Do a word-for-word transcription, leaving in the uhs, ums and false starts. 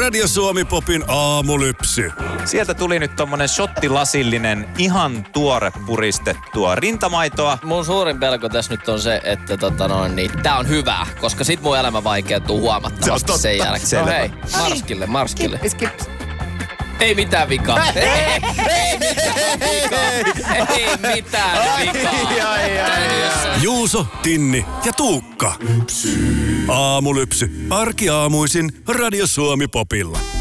Radio Suomi Popin aamulypsy. Sieltä tuli nyt tommonen shottilasillinen, ihan tuore puristettua rintamaitoa. Mun suurin pelko tässä nyt on se, että tota noin, niin, tää on hyvää, koska sit mun elämä vaikeutuu huomattavasti se sen jälkeen. Selvä. No hei, marskille, marskille. Ei mitään vikaa. Ei, ei mitään vikaa. Ei mitään vikaa. Ai, ai, ai. Juuso, Tinni ja Tuukka. Aamulypsy. Arkiaamuisin Radio Suomi Popilla.